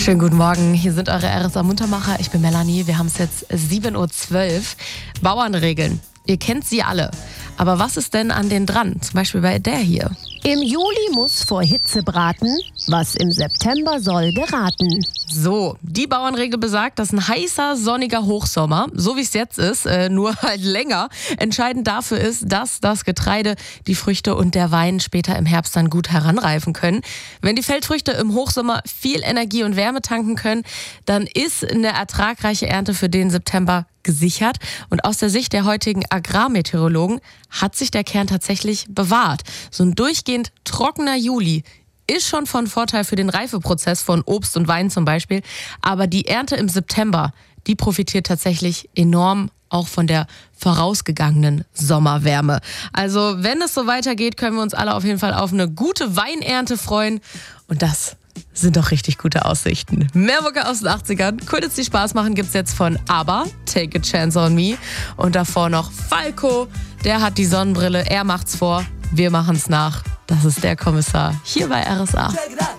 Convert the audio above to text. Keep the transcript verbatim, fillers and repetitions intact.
Schönen guten Morgen, hier sind eure R S A-Muntermacher. Ich bin Melanie, wir haben es jetzt sieben Uhr zwölf. Bauernregeln, ihr kennt sie alle. Aber was ist denn an denen dran? Zum Beispiel bei der hier. Im Juli muss vor Hitze braten, was im September soll geraten. So, die Bauernregel besagt, dass ein heißer, sonniger Hochsommer, so wie es jetzt ist, äh, nur halt länger, entscheidend dafür ist, dass das Getreide, die Früchte und der Wein später im Herbst dann gut heranreifen können. Wenn die Feldfrüchte im Hochsommer viel Energie und Wärme tanken können, dann ist eine ertragreiche Ernte für den September gesichert. Und aus der Sicht der heutigen Agrarmeteorologen hat sich der Kern tatsächlich bewahrt. So ein durchgehend trockener Juli ist schon von Vorteil für den Reifeprozess von Obst und Wein zum Beispiel. Aber die Ernte im September, die profitiert tatsächlich enorm auch von der vorausgegangenen Sommerwärme. Also wenn es so weitergeht, können wir uns alle auf jeden Fall auf eine gute Weinernte freuen. Und das sind doch richtig gute Aussichten. Mehr Mucke aus den achtzigern. Cool, die Spaß machen, gibt's jetzt von ABBA, Take a Chance on Me. Und davor noch Falco, der hat die Sonnenbrille, er macht's vor, wir machen's nach. Das ist der Kommissar hier bei R S A.